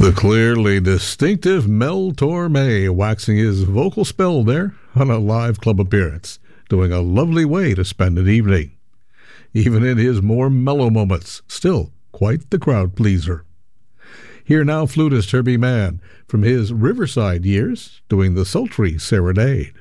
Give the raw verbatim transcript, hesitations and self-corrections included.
The clearly distinctive Mel Torme waxing his vocal spell there on a live club appearance, doing a lovely way to spend an evening. Even in his more mellow moments, still quite the crowd pleaser. Here now flutist Herbie Mann from his Riverside years doing the sultry Serenade.